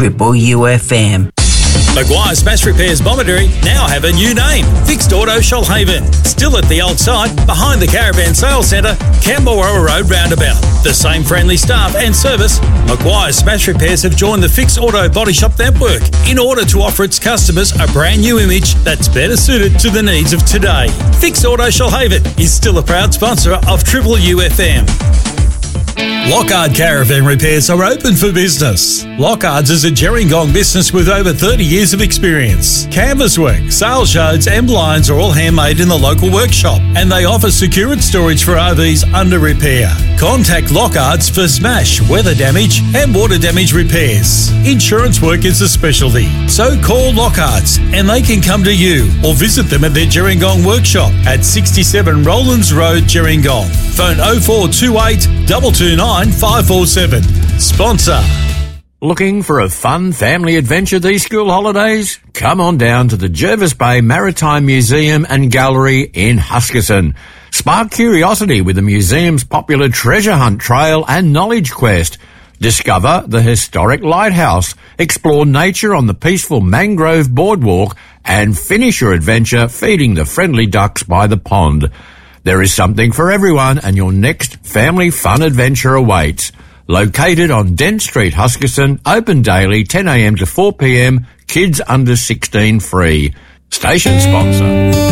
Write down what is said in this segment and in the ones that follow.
Triple UFM. Maguire Smash Repairs Bomaderry now have a new name, Fixed Auto Shoalhaven. Still at the old site, behind the Caravan Sales Centre, Camberwell Road roundabout. The same friendly staff and service, Maguire Smash Repairs have joined the Fixed Auto Body Shop network in order to offer its customers a brand new image that's better suited to the needs of today. Fixed Auto Shoalhaven is still a proud sponsor of Triple UFM. Lockhart Caravan Repairs are open for business. Lockhart's is a Gerringong business with over 30 years of experience. Canvas work, sail shards and blinds are all handmade in the local workshop, and they offer secured storage for RVs under repair. Contact Lockhart's for smash, weather damage and water damage repairs. Insurance work is a specialty, so call Lockhart's and they can come to you or visit them at their Gerringong workshop at 67 Rowlands Road, Gerringong. Phone 0428 229 547. Sponsor. Looking for a fun family adventure these school holidays? Come on down to the Jervis Bay Maritime Museum and Gallery in Huskisson. Spark curiosity with the museum's popular treasure hunt trail and knowledge quest. Discover the historic lighthouse, explore nature on the peaceful mangrove boardwalk, and finish your adventure feeding the friendly ducks by the pond. There is something for everyone, and your next family fun adventure awaits. Located on Dent Street, Huskisson, open daily 10 a.m. to 4 p.m, kids under 16 free. Station sponsor.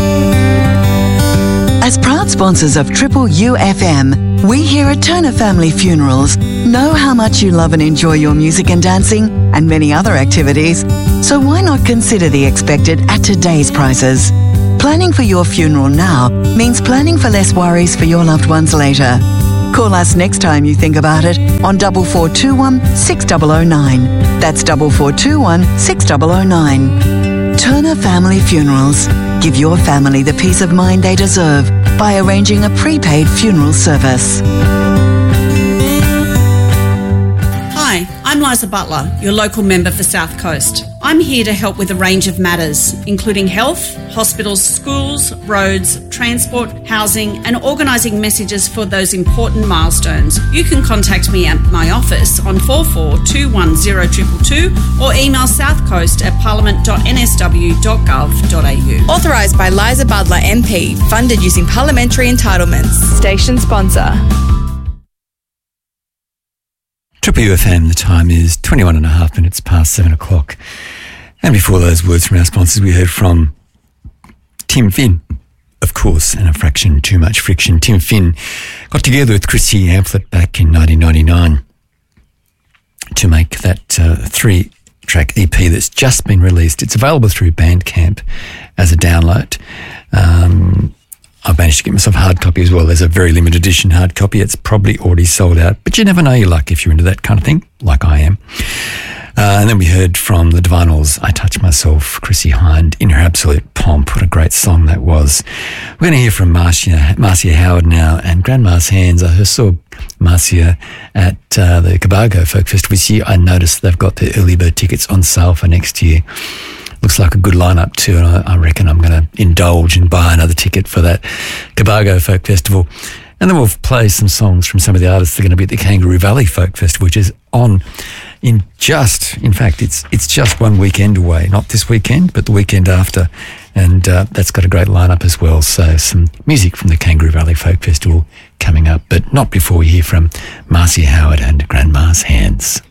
As proud sponsors of Triple UFM, we here at Turner Family Funerals know how much you love and enjoy your music and dancing and many other activities, so why not consider the expected at today's prices? Planning for your funeral now means planning for less worries for your loved ones later. Call us next time you think about it on 4421 6009. That's 4421 6009. Turner Family Funerals. Give your family the peace of mind they deserve by arranging a prepaid funeral service. Hi, I'm Liza Butler, your local member for South Coast. I'm here to help with a range of matters, including health, hospitals, schools, roads, transport, housing, and organising messages for those important milestones. You can contact me at my office on 44210222 or email southcoast@parliament.nsw.gov.au. Authorised by Liza Butler MP, funded using parliamentary entitlements. Station sponsor. Triple UFM, the time is 21 and a half minutes past 7 o'clock. And before those words from our sponsors, we heard from Tim Finn, of course, and A Fraction Too Much Friction. Tim Finn got together with Chrissy Amphlett back in 1999 to make that 3-track EP that's just been released. It's available through Bandcamp as a download. I've managed to get myself a hard copy as well. There's a very limited edition hard copy. It's probably already sold out, but you never know your luck if you're into that kind of thing, like I am. And then we heard from the Divinals, I Touch Myself, Chrissy Hind, in her absolute pomp. What a great song that was. We're going to hear from Marcia Howard now, and Grandma's Hands. I saw Marcia at the Cabargo Folk Festival this year. I noticed they've got the early bird tickets on sale for next year. Looks like a good lineup too, and I reckon I'm going to indulge and buy another ticket for that Cabargo Folk Festival. And then we'll play some songs from some of the artists that are going to be at the Kangaroo Valley Folk Festival, which is on in fact, it's just one weekend away. Not this weekend, but the weekend after. And that's got a great lineup as well. So some music from the Kangaroo Valley Folk Festival coming up, but not before we hear from Marcia Howard and Grandma's Hands.